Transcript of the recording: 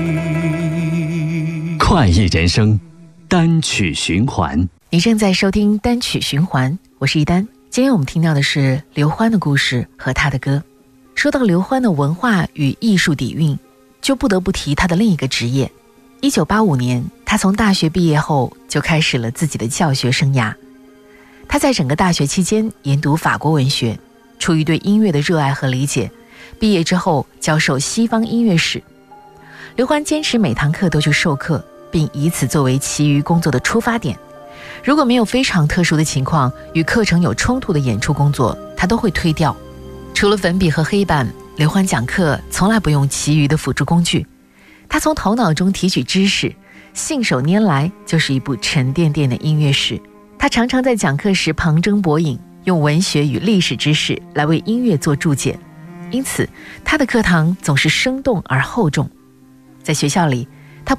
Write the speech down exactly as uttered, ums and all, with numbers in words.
快意人生单曲循环。 你正在收听单曲循环，我是一丹。今天我们听到的是刘欢的故事和他的歌。说到刘欢的文化与艺术底蕴，就不得不提他的另一个职业。一九八五年，他从大学毕业后就开始了自己的教学生涯。他在整个大学期间研读法国文学，出于对音乐的热爱和理解，毕业之后教授西方音乐史。刘欢坚持每堂课都去授课，并以此作为其余工作的出发点。如果没有非常特殊的情况，与课程有冲突的演出工作，他都会推掉。除了粉笔和黑板，刘欢讲课从来不用其余的辅助工具。他从头脑中提取知识，信手拈来就是一部沉甸甸的音乐史。他常常在讲课时旁征博引，用文学与历史知识来为音乐做注解，因此他的课堂总是生动而厚重。在学校里，